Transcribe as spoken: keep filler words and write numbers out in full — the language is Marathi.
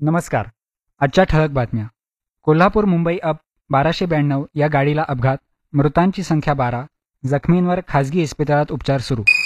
नमस्कार. आजच्या ठळक बातम्या. कोल्हापूर मुंबई अप बाराशे ब्याण्णव या गाडीला अपघात, मृतांची संख्या बारा, जखमींवर खासगी इस्पितळात उपचार सुरू.